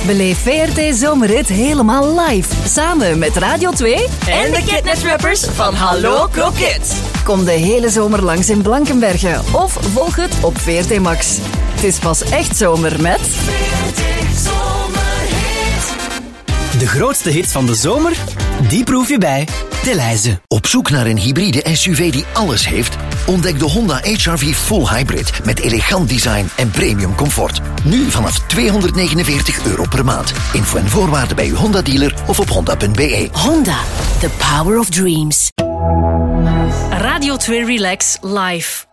Beleef VRT Zomerrit helemaal live. Samen met Radio 2 en de Kidnet-rappers van Hallo Kroket. Kom de hele zomer langs in Blankenberge of volg het op VRT Max. Het is pas echt zomer met... VRT Zomerhit. De grootste hits van de zomer, die proef je bij Delhaize. Op zoek naar een hybride SUV die alles heeft? Ontdek de Honda HR-V Full Hybrid met elegant design en premium comfort. Nu vanaf €249 per maand. Info en voorwaarden bij uw Honda-dealer of op honda.be. Honda, the power of dreams. Radio 2 Relax live.